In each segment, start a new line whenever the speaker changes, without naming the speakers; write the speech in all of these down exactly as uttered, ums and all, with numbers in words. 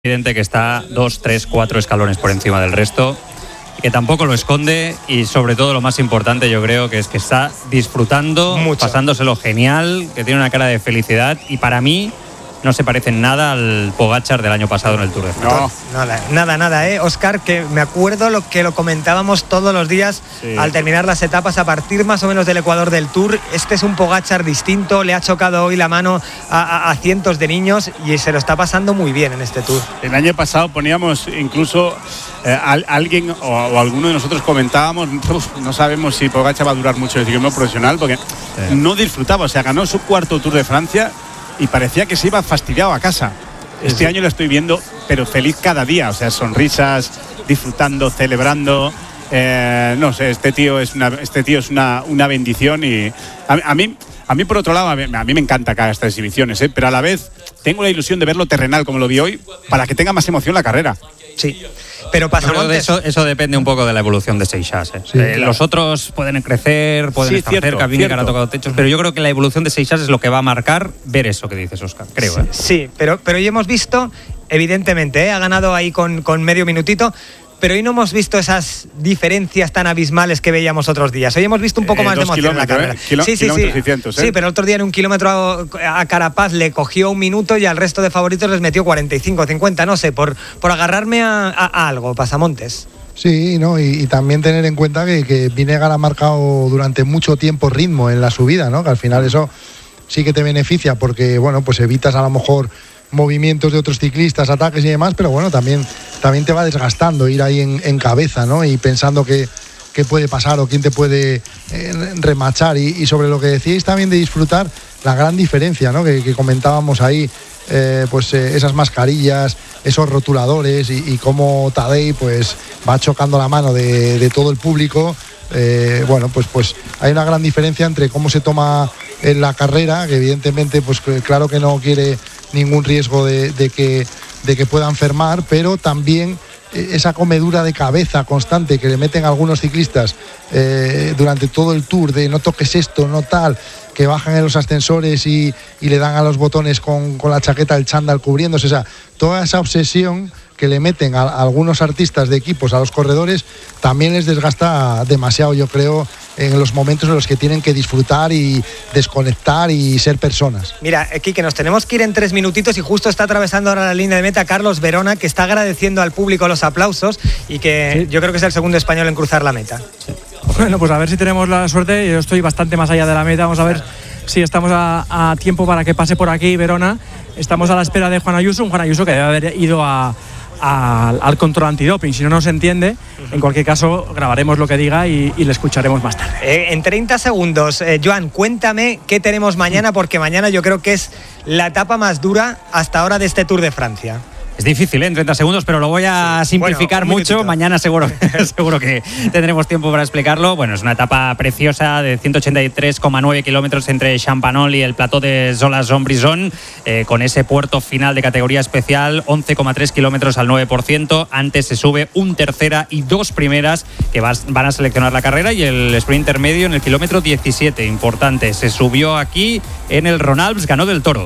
evidente que está dos, tres, cuatro escalones por encima del resto, que tampoco lo esconde y sobre todo lo más importante yo creo que es que está disfrutando,
Mucho.
pasándoselo genial, que tiene una cara de felicidad y para mí no se parece en nada al Pogačar del año pasado en el Tour de Francia.
No, nada, nada, nada, ¿eh? Óscar, que me acuerdo lo que lo comentábamos todos los días sí. Al terminar las etapas, a partir más o menos del Ecuador del Tour. Este es un Pogačar distinto, le ha chocado hoy la mano a, a, a cientos de niños y se lo está pasando muy bien en este Tour.
El año pasado poníamos incluso eh, a, alguien o, o alguno de nosotros comentábamos, no sabemos si Pogačar va a durar mucho el ciclismo profesional porque sí. no disfrutaba, o sea, ganó su cuarto Tour de Francia y parecía que se iba fastidiado a casa. Este sí. año lo estoy viendo, pero feliz cada día, o sea, sonrisas, disfrutando, celebrando. Eh, no sé, este tío es una, este tío es una, una bendición y a, a mí, a mí por otro lado, a mí, a mí me encanta cada estas exhibiciones, ¿eh? Pero a la vez tengo la ilusión de verlo terrenal como lo vi hoy, para que tenga más emoción la carrera.
Sí. Pero Pasamontes...
de eso, eso depende un poco de la evolución de Seixas. ¿eh? Sí, eh, claro. Los otros pueden crecer, pueden
sí,
estar
cierto,
cerca, Vingegaard ha tocado techos, pero yo creo que la evolución de Seixas es lo que va a marcar ver eso que dices, Óscar, creo.
Sí,
¿eh?
sí, pero, pero hoy hemos visto, evidentemente, ¿eh? ha ganado ahí con, con medio minutito, pero hoy no hemos visto esas diferencias tan abismales que veíamos otros días. Hoy hemos visto un poco eh, más de emoción en la carrera.
¿eh? Kilo,
sí, sí, sí.
seiscientos, ¿eh?
Sí, pero el otro día en un kilómetro a Carapaz le cogió un minuto y al resto de favoritos les metió cuarenta y cinco, cincuenta, no sé, por, por agarrarme a, a, a algo, Pasamontes.
Sí, ¿no? y, y también tener en cuenta que, que Vingegaard ha marcado durante mucho tiempo ritmo en la subida, ¿no? Que al final eso sí que te beneficia porque, bueno, pues evitas a lo mejor movimientos de otros ciclistas, ataques y demás, pero bueno, también, también te va desgastando ir ahí en, en cabeza, ¿no? Y pensando que, qué puede pasar o quién te puede eh, remachar. Y, y sobre lo que decíais también de disfrutar, la gran diferencia, ¿no? Que, que comentábamos ahí, eh, pues eh, esas mascarillas, esos rotuladores y, y cómo Tadej pues va chocando la mano de, de todo el público. Eh, bueno, pues, pues hay una gran diferencia entre cómo se toma en la carrera, que evidentemente pues claro que no quiere ningún riesgo de, de, que, de que pueda enfermar, pero también esa comedura de cabeza constante que le meten algunos ciclistas eh, durante todo el Tour, de no toques esto, no tal, que bajan en los ascensores y, y le dan a los botones con, con la chaqueta del chándal cubriéndose, o sea, toda esa obsesión que le meten a, a algunos artistas de equipos, a los corredores, también les desgasta demasiado, yo creo, en los momentos en los que tienen que disfrutar y desconectar y ser personas.
Mira, aquí que nos tenemos que ir en tres minutitos y justo está atravesando ahora la línea de meta Carlos Verona, que está agradeciendo al público los aplausos y que sí. yo creo que es el segundo español en cruzar la meta.
Sí. Bueno, pues a ver si tenemos la suerte. Yo estoy bastante más allá de la meta. Vamos a ver claro. si estamos a, a tiempo para que pase por aquí Verona. Estamos a la espera de Juan Ayuso, un Juan Ayuso que debe haber ido a Al, al control antidoping, si no nos entiende, uh-huh. en cualquier caso grabaremos lo que diga y, y le escucharemos más tarde.
Eh, en treinta segundos, eh, Joan, cuéntame qué tenemos mañana, porque mañana yo creo que es la etapa más dura hasta ahora de este Tour de Francia.
Es difícil, ¿eh? En treinta segundos, pero lo voy a sí. simplificar bueno, mucho. Mañana seguro, seguro que tendremos tiempo para explicarlo. Bueno, es una etapa preciosa de ciento ochenta y tres coma nueve kilómetros entre Champanol y el plató de Solas-Zombrisson, eh, con ese puerto final de categoría especial, once coma tres kilómetros al nueve por ciento. Antes se sube un tercera y dos primeras que vas, van a seleccionar la carrera y el sprint intermedio en el kilómetro diecisiete. Importante, se subió aquí en el Ronalps, ganó del Toro.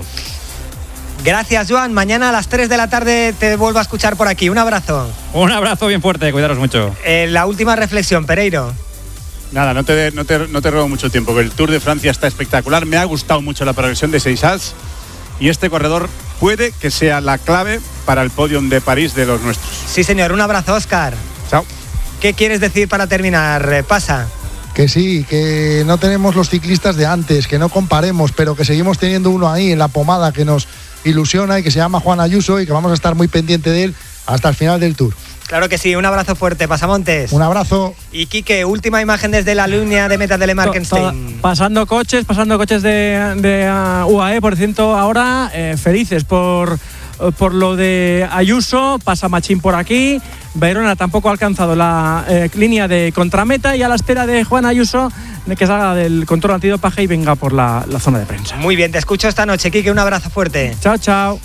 Gracias, Joan. Mañana a las tres de la tarde te vuelvo a escuchar por aquí. Un abrazo.
Un abrazo bien fuerte, cuidaros mucho.
Eh, la última reflexión, Pereiro.
Nada, no te, no, te, no te robo mucho tiempo, que el Tour de Francia está espectacular. Me ha gustado mucho la progresión de Seixas y este corredor puede que sea la clave para el podium de París de los nuestros.
Sí, señor. Un abrazo, Óscar.
Chao.
¿Qué quieres decir para terminar? Pasa.
Que sí, que no tenemos los ciclistas de antes, que no comparemos, pero que seguimos teniendo uno ahí en la pomada que nos ilusiona y que se llama Juan Ayuso y que vamos a estar muy pendiente de él hasta el final del Tour.
Claro que sí, un abrazo fuerte, Pasamontes.
Un abrazo.
Y Quique, última imagen desde la línea de meta de Le Markenstein.
Pasando coches, pasando coches de, de uh, U A E, por cierto, ahora eh, felices por, por lo de Ayuso, pasa Machín por aquí. Verona tampoco ha alcanzado la eh, línea de contrameta y a la espera de Juan Ayuso de que salga del control antidopaje y venga por la, la zona de prensa.
Muy bien, te escucho esta noche, Quique, un abrazo fuerte.
Chao, chao.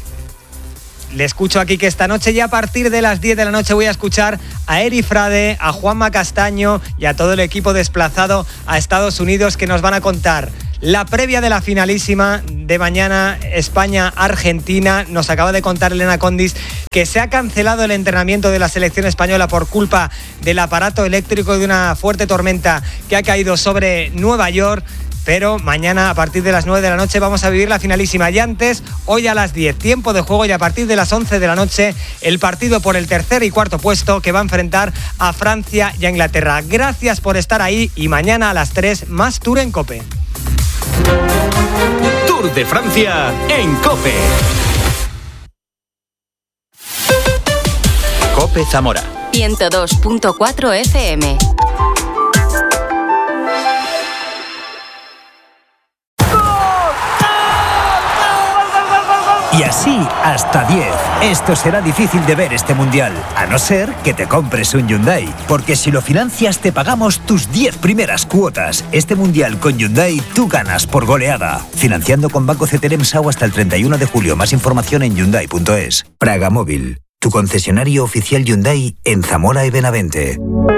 Le escucho aquí que esta noche y a partir de las diez de la noche voy a escuchar a Eri Frade, a Juanma Castaño y a todo el equipo desplazado a Estados Unidos que nos van a contar la previa de la finalísima de mañana, España-Argentina. Nos acaba de contar Elena Condis que se ha cancelado el entrenamiento de la selección española por culpa del aparato eléctrico y de una fuerte tormenta que ha caído sobre Nueva York. Pero mañana a partir de las nueve de la noche vamos a vivir la finalísima. Y antes, hoy a las diez, tiempo de juego, y a partir de las once de la noche el partido por el tercer y cuarto puesto que va a enfrentar a Francia y a Inglaterra. Gracias por estar ahí y mañana a las tres más Tour en COPE.
Tour de Francia en COPE. COPE Zamora
ciento dos punto cuatro F M.
Y así hasta diez. Esto será difícil de ver este mundial, a no ser que te compres un Hyundai. Porque si lo financias te pagamos tus diez primeras cuotas. Este mundial con Hyundai tú ganas por goleada. Financiando con Banco C T L M S A U hasta el treinta y uno de julio. Más información en hyundai punto es. Praga Móvil, tu concesionario oficial Hyundai en Zamora y Benavente.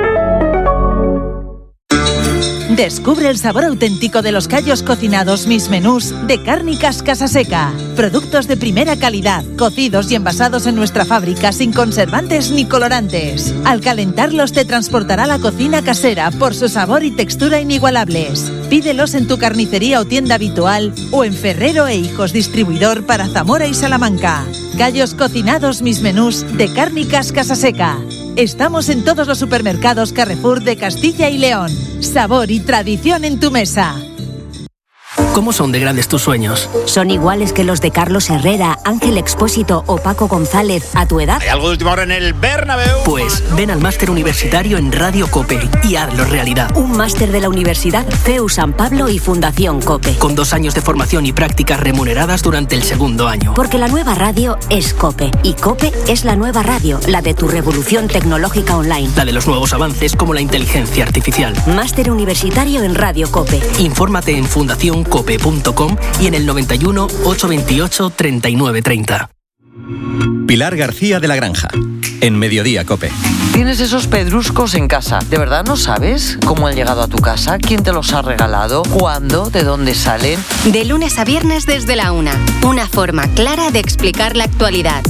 Descubre el sabor auténtico de los callos cocinados Mis Menús de Cárnicas Casaseca. Productos de primera calidad, cocidos y envasados en nuestra fábrica sin conservantes ni colorantes. Al calentarlos te transportará a la cocina casera por su sabor y textura inigualables. Pídelos en tu carnicería o tienda habitual o en Ferrero e Hijos Distribuidor para Zamora y Salamanca. Callos cocinados Mis Menús de Cárnicas Casaseca. Estamos en todos los supermercados Carrefour de Castilla y León. Sabor y tradición en tu mesa.
¿Cómo son de grandes tus sueños?
¿Son iguales que los de Carlos Herrera, Ángel Expósito o Paco González a tu edad?
¿Hay algo de última hora en el Bernabéu?
Pues ven al máster universitario en Radio COPE y hazlo realidad.
Un máster de la Universidad C E U San Pablo y Fundación COPE.
Con dos años de formación y prácticas remuneradas durante el segundo año.
Porque la nueva radio es COPE y COPE es la nueva radio, la de tu revolución tecnológica online.
La de los nuevos avances como la inteligencia artificial.
Máster universitario en Radio COPE.
Infórmate en fundación cope punto com y en el noventa y uno, ochocientos veintiocho, treinta y nueve treinta.
Pilar García de la Granja, en Mediodía COPE.
Tienes esos pedruscos en casa. ¿De verdad no sabes cómo han llegado a tu casa? ¿Quién te los ha regalado? ¿Cuándo? ¿De dónde salen?
De lunes a viernes desde la una. Una forma clara de explicar la actualidad.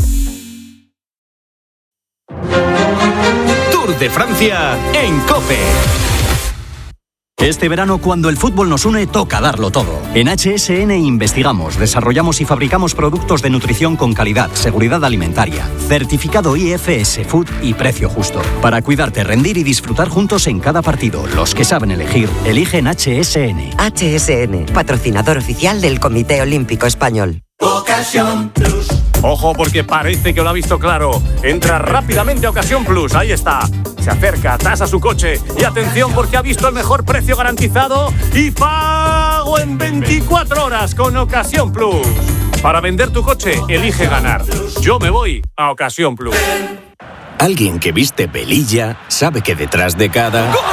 Tour de Francia en COPE.
Este verano, cuando el fútbol nos une, toca darlo todo. En H S N investigamos, desarrollamos y fabricamos productos de nutrición con calidad, seguridad alimentaria, certificado I F S Food y precio justo. Para cuidarte, rendir y disfrutar juntos en cada partido. Los que saben elegir, eligen H S N.
H S N, patrocinador oficial del Comité Olímpico Español.
Ocasión Plus. Ojo, porque parece que lo ha visto claro. Entra rápidamente a Ocasión Plus, ahí está. Se acerca, tasa su coche y atención porque ha visto el mejor precio garantizado y pago en veinticuatro horas con Ocasión Plus. Para vender tu coche, elige ganar. Yo me voy a Ocasión Plus.
Alguien que viste pelilla sabe que detrás de cada ¡gol!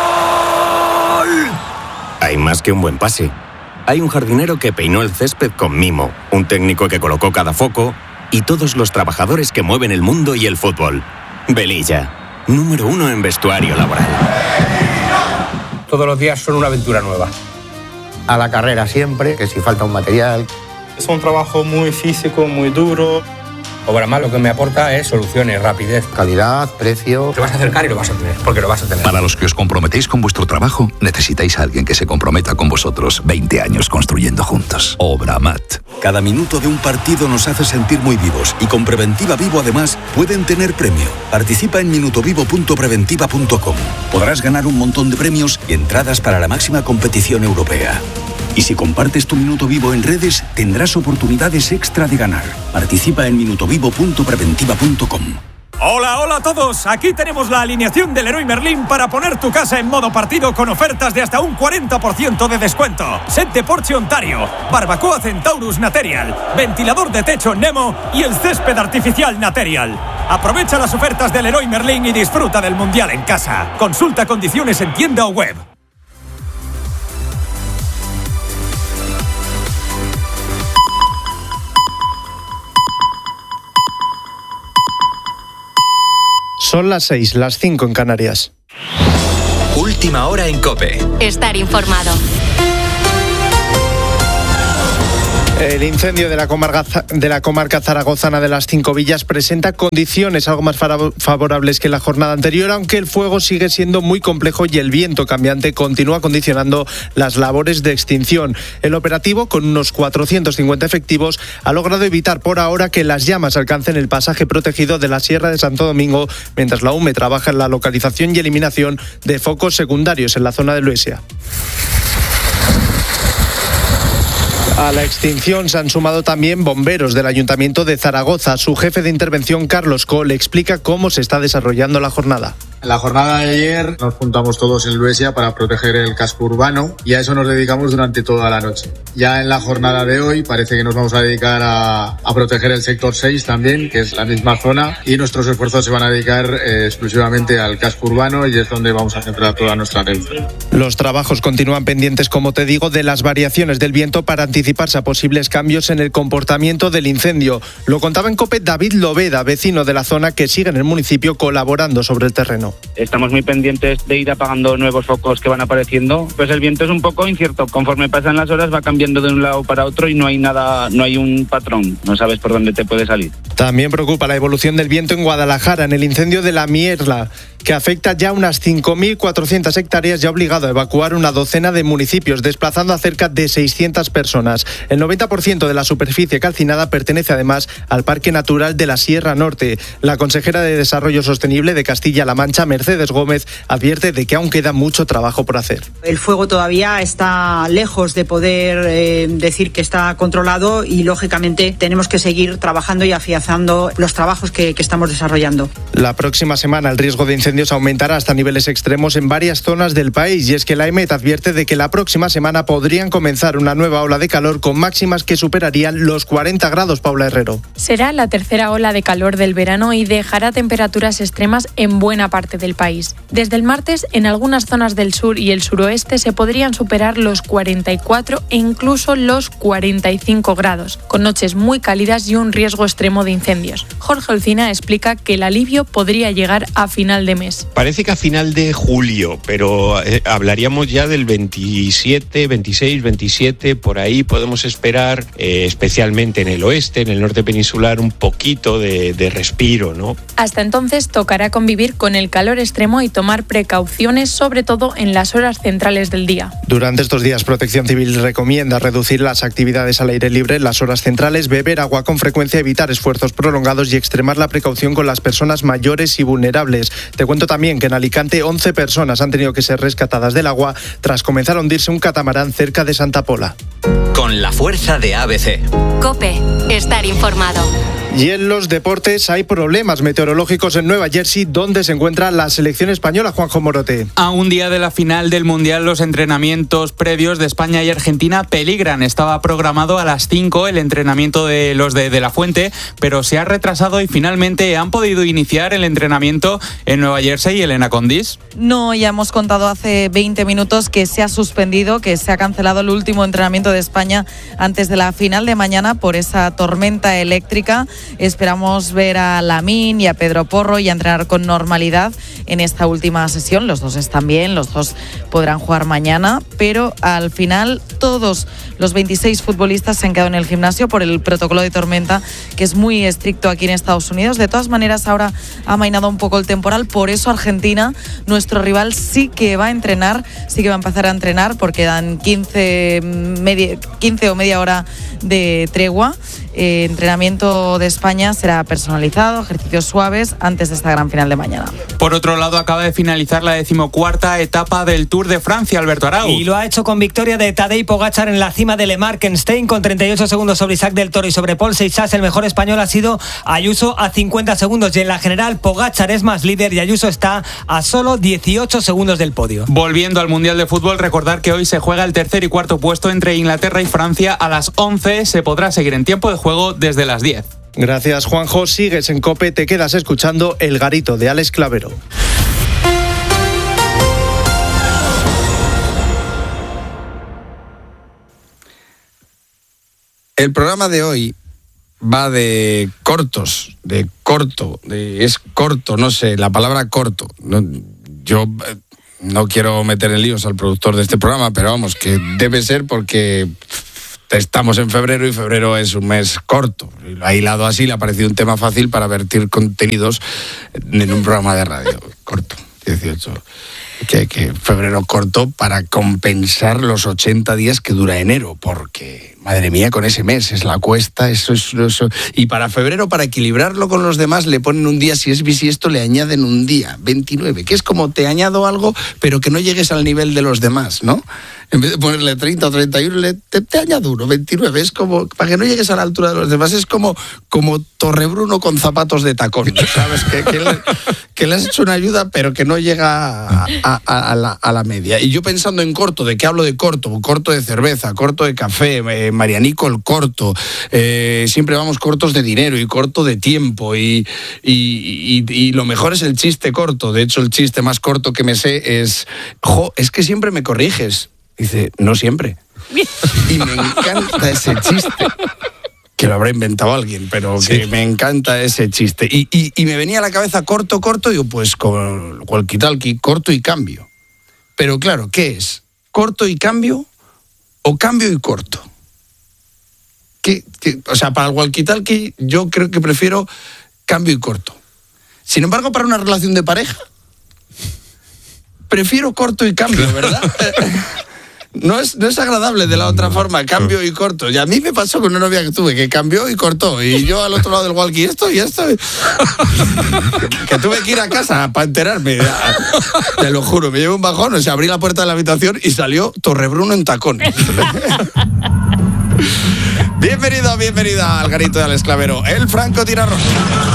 Hay más que un buen pase. Hay un jardinero que peinó el césped con mimo, un técnico que colocó cada foco y todos los trabajadores que mueven el mundo y el fútbol. Velilla, número uno en vestuario laboral.
Todos los días son una aventura nueva. A la carrera siempre, que si falta un material.
Es un trabajo muy físico, muy duro.
Obramat lo que me aporta es soluciones, rapidez, calidad, precio. Te vas a acercar y lo vas a tener, porque lo vas a tener.
Para los que os comprometéis con vuestro trabajo, necesitáis a alguien que se comprometa con vosotros. veinte años construyendo juntos. Obramat.
Cada minuto de un partido nos hace sentir muy vivos y con Preventiva Vivo además pueden tener premio. Participa en minutovivo punto preventiva punto com. Podrás ganar un montón de premios y entradas para la máxima competición europea. Y si compartes tu Minuto Vivo en redes, tendrás oportunidades extra de ganar. Participa en minutovivo punto preventiva punto com.
Hola, hola a todos. Aquí tenemos la alineación del Leroy Merlin para poner tu casa en modo partido con ofertas de hasta un cuarenta por ciento de descuento. Set de Porsche Ontario, barbacoa Centaurus Material, ventilador de techo Nemo y el césped artificial Material. Aprovecha las ofertas del Leroy Merlin y disfruta del Mundial en casa. Consulta condiciones en tienda o web.
Son las seis, las cinco en Canarias.
Última hora en COPE.
Estar informado.
El incendio de la, comarca, de la comarca zaragozana de las Cinco Villas presenta condiciones algo más favorables que la jornada anterior, aunque el fuego sigue siendo muy complejo y el viento cambiante continúa condicionando las labores de extinción. El operativo, con unos cuatrocientos cincuenta efectivos, ha logrado evitar por ahora que las llamas alcancen el pasaje protegido de la Sierra de Santo Domingo, mientras la U M E trabaja en la localización y eliminación de focos secundarios en la zona de Luesia. A la extinción se han sumado también bomberos del Ayuntamiento de Zaragoza. Su jefe de intervención, Carlos Cole, explica cómo se está desarrollando la jornada.
En la jornada de ayer nos juntamos todos en Luesia para proteger el casco urbano y a eso nos dedicamos durante toda la noche. Ya en la jornada de hoy parece que nos vamos a dedicar a, a proteger el sector seis también, que es la misma zona, y nuestros esfuerzos se van a dedicar eh, exclusivamente al casco urbano y es donde vamos a centrar toda nuestra atención.
Los trabajos continúan pendientes, como te digo, de las variaciones del viento para anticiparse a posibles cambios en el comportamiento del incendio. Lo contaba en COPE David Lobeda, vecino de la zona que sigue en el municipio colaborando sobre el terreno.
Estamos muy pendientes de ir apagando nuevos focos que van apareciendo. Pues el viento es un poco incierto. Conforme pasan las horas va cambiando de un lado para otro y no hay nada, no hay un patrón. No sabes por dónde te puede salir.
También preocupa la evolución del viento en Guadalajara, en el incendio de la Mierla, que afecta ya unas cinco mil cuatrocientas hectáreas y ha obligado a evacuar una docena de municipios, desplazando a cerca de seiscientas personas. El noventa por ciento de la superficie calcinada pertenece además al Parque Natural de la Sierra Norte. La consejera de Desarrollo Sostenible de Castilla-La Mancha, Mercedes Gómez, advierte de que aún queda mucho trabajo por hacer.
El fuego todavía está lejos de poder eh, decir que está controlado y, lógicamente, tenemos que seguir trabajando y afianzando los trabajos que, que estamos desarrollando.
La próxima semana el riesgo de incendios aumentará hasta niveles extremos en varias zonas del país y es que la EMET advierte de que la próxima semana podrían comenzar una nueva ola de calor con máximas que superarían los cuarenta grados, Paula Herrero.
Será la tercera ola de calor del verano y dejará temperaturas extremas en buena parte del país. Desde el martes, en algunas zonas del sur y el suroeste se podrían superar los cuarenta y cuatro e incluso los cuarenta y cinco grados, con noches muy cálidas y un riesgo extremo de incendios. Jorge Olcina explica que el alivio podría llegar a final de mes.
Parece que a final de julio, pero eh, hablaríamos ya del veintisiete, veintiséis, veintisiete, por ahí podemos esperar, eh, especialmente en el oeste, en el norte peninsular, un poquito de, de respiro, ¿no?
Hasta entonces tocará convivir con el calor extremo y tomar precauciones, sobre todo en las horas centrales del día.
Durante estos días, Protección Civil recomienda reducir las actividades al aire libre en las horas centrales, beber agua con frecuencia, evitar esfuerzos prolongados y extremar la precaución con las personas mayores y vulnerables. Te cuento también que en Alicante once personas han tenido que ser rescatadas del agua tras comenzar a hundirse un catamarán cerca de Santa Pola.
Con la fuerza de A B C.
COPE, estar informado.
Y en los deportes hay problemas meteorológicos en Nueva Jersey, donde se encuentra la selección española, Juanjo Morote.
A un día de la final del Mundial, los entrenamientos previos de España y Argentina peligran. Estaba programado a las cinco el entrenamiento de los de, de la Fuente, pero se ha retrasado y finalmente han podido iniciar el entrenamiento en Nueva Jersey. Elena Condis.
No, ya hemos contado hace veinte minutos que se ha suspendido, que se ha cancelado el último entrenamiento de España antes de la final de mañana por esa tormenta eléctrica. Esperamos ver a Lamine y a Pedro Porro y a entrenar con normalidad en esta última sesión. Los dos están bien, los dos podrán jugar mañana, pero al final todos los veintiséis futbolistas se han quedado en el gimnasio por el protocolo de tormenta, que es muy estricto aquí en Estados Unidos. De todas maneras, ahora ha amainado un poco el temporal, por eso Argentina, nuestro rival, sí que va a entrenar, sí que va a empezar a entrenar, porque dan quince, media, quince o media hora de tregua. Eh, entrenamiento de España será personalizado, ejercicios suaves antes de esta gran final de mañana.
Por otro lado, acaba de finalizar la decimocuarta etapa del Tour de Francia, Alberto Arau.
Y lo ha hecho con victoria de Tadej Pogačar en la cima de Le Markenstein, con treinta y ocho segundos sobre Isaac del Toro y sobre Paul Seixas. El mejor español ha sido Ayuso a cincuenta segundos y en la general Pogačar es más líder y Ayuso está a solo dieciocho segundos del podio.
Volviendo al Mundial de Fútbol, recordar que hoy se juega el tercer y cuarto puesto entre Inglaterra y Francia a las once. Se podrá seguir en tiempo de juego desde las diez.
Gracias, Juanjo. Sigues en COPE, te quedas escuchando El Garito de Alex Clavero.
El programa de hoy va de cortos, de corto, de, es corto, no sé, la palabra corto. No, yo eh, no quiero meter en líos al productor de este programa, pero vamos, que debe ser porque estamos en febrero y febrero es un mes corto. Y lo ha hilado así, le ha parecido un tema fácil para vertir contenidos en un programa de radio. Corto, dieciocho. Que, que febrero corto para compensar los ochenta días que dura enero, porque, madre mía, con ese mes es la cuesta, eso es... Eso. Y para febrero, para equilibrarlo con los demás, le ponen un día, si es bisiesto, le añaden un día, veintinueve, que es como te añado algo, pero que no llegues al nivel de los demás, ¿no? En vez de ponerle treinta o treinta y uno, le, te, te añado uno, veintinueve. Es como, para que no llegues a la altura de los demás, es como, como Torrebruno con zapatos de tacón, ¿sabes? Que, que, le, que le has hecho una ayuda, pero que no llega a, a, a, la, a la media. Y yo pensando en corto, ¿de qué hablo de corto? Corto de cerveza, corto de café, eh, Marianico el corto. Eh, siempre vamos cortos de dinero y corto de tiempo. Y, y, y, y lo mejor es el chiste corto. De hecho, el chiste más corto que me sé es, jo, es que siempre me corriges. Dice, no siempre. Y me encanta ese chiste. Que lo habrá inventado alguien, pero sí. Que me encanta ese chiste. Y, y, y me venía a la cabeza corto, corto, digo, pues con walkie-talkie, corto y cambio. Pero claro, ¿qué es? ¿Corto y cambio o cambio y corto? ¿Qué, qué? O sea, para el walkie-talkie yo creo que prefiero cambio y corto. Sin embargo, para una relación de pareja, prefiero corto y cambio, ¿verdad? No es, no es agradable de la otra forma, cambio y corto. Y a mí me pasó con una novia que tuve, que cambió y cortó. Y yo al otro lado del walkie, esto y esto. Que tuve que ir a casa para enterarme. Te lo juro, me llevé un bajón. O sea, abrí la puerta de la habitación y salió Torrebruno en tacones. Bienvenido, bienvenida al garito del esclavero, el francotirador.